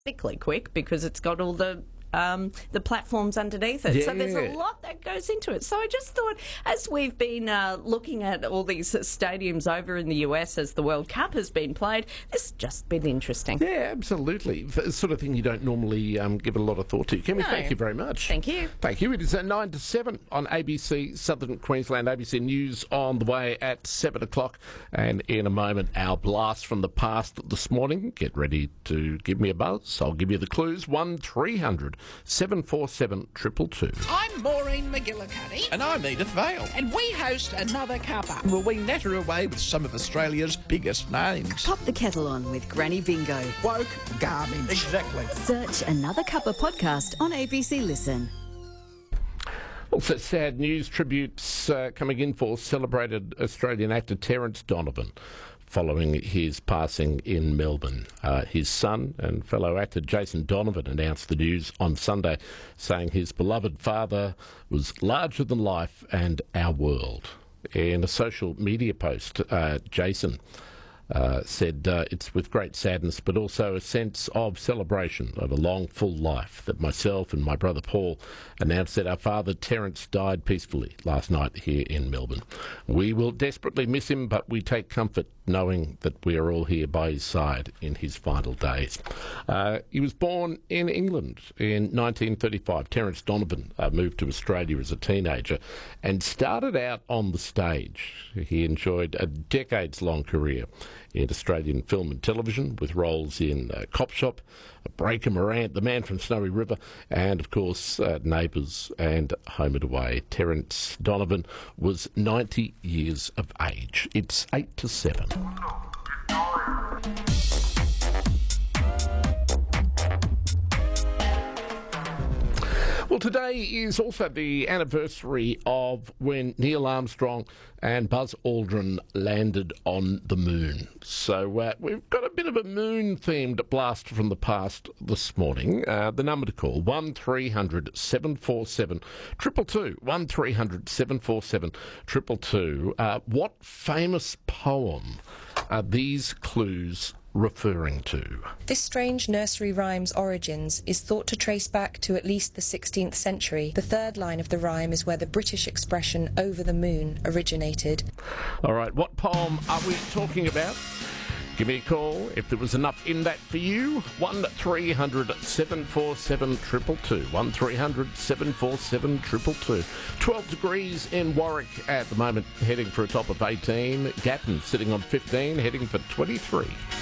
particularly quick because it's got all the platforms underneath it. Yeah. So there's a lot that goes into it. So I just thought, as we've been looking at all these stadiums over in the US as the World Cup has been played, this has just been interesting. Yeah, absolutely. The sort of thing you don't normally give a lot of thought to. Kimmy, thank you very much. Thank you. Thank you. It is 9 to 7 on ABC Southern Queensland. ABC News on the way at 7 o'clock. And in a moment, our blast from the past this morning. Get ready to give me a buzz. I'll give you the clues. 1300 747 222. I'm Maureen McGillicuddy. And I'm Edith Vale. And we host Another Cuppa. Will we natter away with some of Australia's biggest names? Pop the kettle on with Granny Bingo. Woke garbage. Exactly. Search Another Cuppa podcast on ABC Listen. Also, sad news tributes coming in for celebrated Australian actor Terence Donovan following his passing in Melbourne. His son and fellow actor Jason Donovan announced the news on Sunday, saying his beloved father was larger than life and our world. In a social media post, Jason said, it's with great sadness but also a sense of celebration of a long, full life that myself and my brother Paul announced that our father Terence died peacefully last night here in Melbourne. We will desperately miss him, but we take comfort knowing that we are all here by his side in his final days. He was born in England in 1935. Terence Donovan moved to Australia as a teenager and started out on the stage. He enjoyed a decades-long career in Australian film and television with roles in Cop Shop, Breaker Morant, The Man from Snowy River, and of course Neighbours and Home and Away. Terence Donovan was 90 years of age. It's 8 to 7. Well, today is also the anniversary of when Neil Armstrong and Buzz Aldrin landed on the moon. So we've got a bit of a moon-themed blast from the past this morning. The number to call, 1300 747 222. 1300 747 222. What famous poem are these clues referring to? This strange nursery rhyme's origins is thought to trace back to at least the 16th century. The third line of the rhyme is where the British expression "over the moon" originated. All right, what poem are we talking about? Give me a call if there was enough in that for you. 1300 747 222. 1300 747 222. 12 degrees in Warwick at the moment, heading for a top of 18. Gatton sitting on 15, heading for 23.